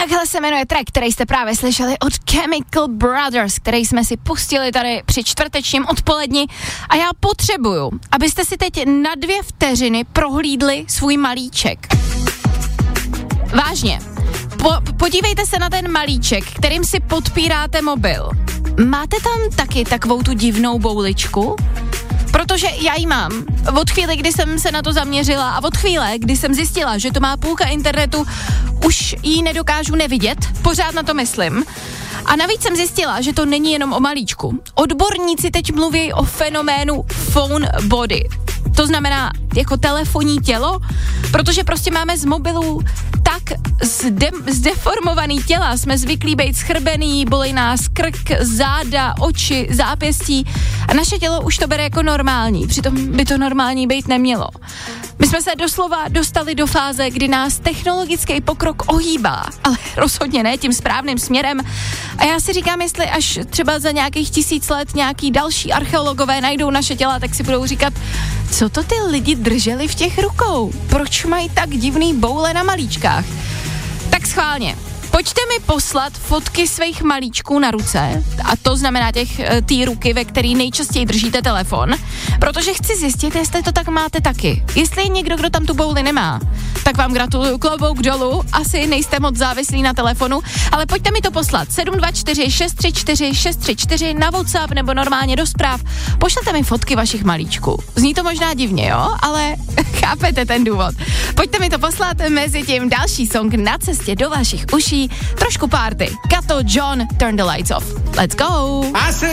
Takhle se jmenuje track, který jste právě slyšeli od Chemical Brothers, který jsme si pustili tady při čtvrtečním odpoledni a já potřebuju, abyste si teď na 2 vteřiny prohlídli svůj malíček. Vážně, podívejte se na ten malíček, kterým si podpíráte mobil. Máte tam taky takovou tu divnou bouličku? Protože já ji mám. Od chvíle, kdy jsem se na to zaměřila a od chvíle, kdy jsem zjistila, že to má půlka internetu, už ji nedokážu nevidět, pořád na to myslím. A navíc jsem zjistila, že to není jenom o malíčku. Odborníci teď mluví o fenoménu phone body. To znamená jako telefonní tělo, protože prostě máme z mobilů tak zdeformovaný těla, jsme zvyklí být schrbený, bolí nás krk, záda, oči, zápěstí a naše tělo už to bere jako normální, přitom by to normální být nemělo. My jsme se doslova dostali do fáze, kdy nás technologický pokrok ohýbá, ale rozhodně ne tím správným směrem. A já si říkám, jestli až třeba za nějakých 1000 let nějaký další archeologové najdou naše těla, tak si budou říkat, co to ty lidi drželi v těch rukou? Proč mají tak divný boule na malíčkách? Tak schválně. Pojďte mi poslat fotky svých malíčků na ruce, a to znamená té ruky, ve který nejčastěji držíte telefon, protože chci zjistit, jestli to tak máte taky. Jestli je někdo, kdo tam tu bouli nemá, tak vám gratuluju, klobouk dolů, asi nejste moc závislí na telefonu, ale pojďte mi to poslat 724 634 634 na WhatsApp nebo normálně do zpráv. Pošlete mi fotky vašich malíčků. Zní to možná divně, jo, ale chápete ten důvod. Pojďte mi to poslat, mezi tím další song na cestě do vašich uší. Trošku party. Kato John, Turn the Lights Off. Let's go!